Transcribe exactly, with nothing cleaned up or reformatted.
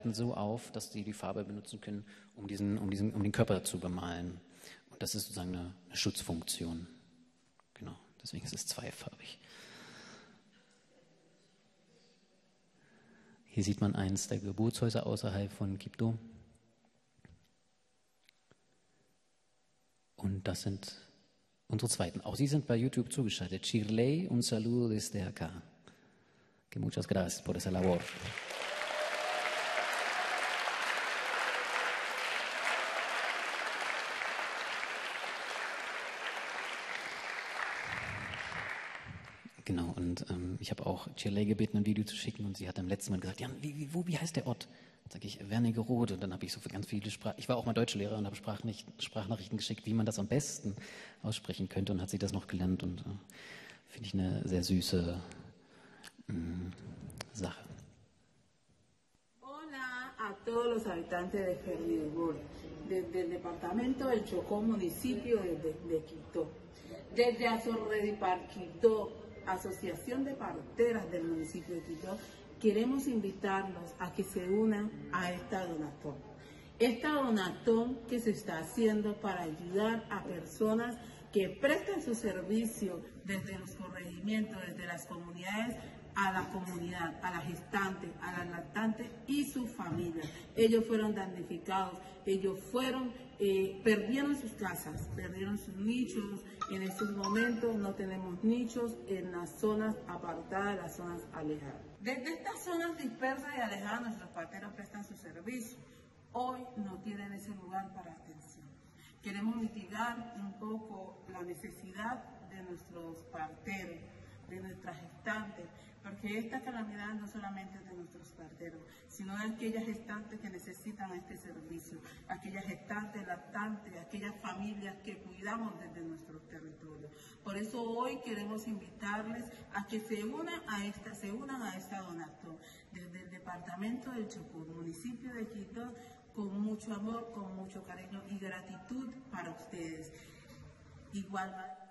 so auf, dass die die Farbe benutzen können, um, diesen, um, diesen, um den Körper zu bemalen. Und das ist sozusagen eine, eine Schutzfunktion. Genau, deswegen ist es zweifarbig. Hier sieht man eins der Geburtshäuser außerhalb von Quibdó. Und das sind unsere zweiten. Auch Sie sind bei YouTube zugeschaltet. Shirley, un saludo desde acá. Que muchas gracias por esa labor. Genau, und ähm, ich habe auch Shirley gebeten, ein Video zu schicken, und sie hat am letzten Mal gesagt, ja, wie, wie, wo, wie heißt der Ort? Dann sage ich, Wernigerode. Und dann habe ich so für ganz viele Sprachen, ich war auch mal Deutschlehrer und habe Sprachnachrichten geschickt, wie man das am besten aussprechen könnte, und hat sie das noch gelernt, und äh, finde ich eine sehr süße mh, Sache. Hola a todos los habitantes de Wernigerode, desde el departamento del Chocó, municipio de, de, de Quibdó. Desde Azorredipar Quibdó, Asociación de Parteras del municipio de Quibdó, queremos invitarlos a que se unan a esta donatón. Esta donatón que se está haciendo para ayudar a personas que prestan su servicio desde los corregimientos, desde las comunidades, a la comunidad, a la gestante, a la lactante y su familia. Ellos fueron damnificados, ellos fueron, eh, perdieron sus casas, perdieron sus nichos. En estos momentos no tenemos nichos en las zonas apartadas, las zonas alejadas. Desde estas zonas dispersas y alejadas, nuestros parteros prestan su servicio. Hoy no tienen ese lugar para atención. Queremos mitigar un poco la necesidad de nuestros parteros, de nuestras gestantes, porque esta calamidad no solamente es de nuestros parteros, sino de aquellas gestantes que necesitan este servicio, aquellas gestantes, lactantes, aquellas familias que cuidamos desde nuestros territorios. Por eso hoy queremos invitarles a que se unan a esta, se unan a esta donatón desde el departamento del Chocó, municipio de Quibdó, con mucho amor, con mucho cariño y gratitud para ustedes. Igual